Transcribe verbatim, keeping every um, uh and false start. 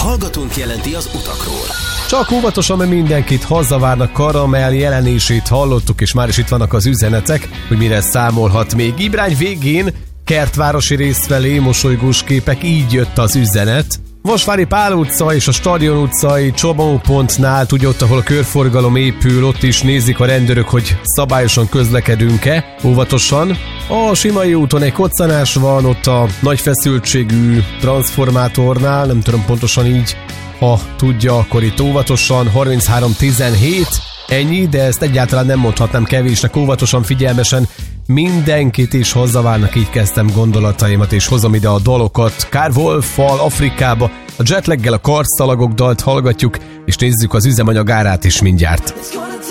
hallgatónk jelenti az utakról. Csak óvatosan, mert mindenkit hazavárnak. Karamell jelenését hallottuk, és már is itt vannak az üzenetek, hogy mire számolhat még. Ibrány végén Kertvárosi rész felé mosolygós képek, így jött az üzenet. Vasvári Pál utca és a Stadion utcai csobópontnál, tudja, ott, ahol a körforgalom épül, ott is nézik a rendőrök, hogy szabályosan közlekedünk-e, óvatosan. A Simai úton egy koccanás van, ott a nagy feszültségű transformátornál, nem tudom pontosan így, ha tudja, akkor itt óvatosan, harminchárom tizenhét, ennyi, de ezt egyáltalán nem mondhatnám kevésnek, óvatosan, figyelmesen, mindenkit is hozzavárnak, így kezdtem gondolataimat, és hozom ide a dalokat. Kár Wolffal Afrikába, a Jetlaggel a Karszalagok dalt hallgatjuk, és nézzük az üzemanyag árát is mindjárt.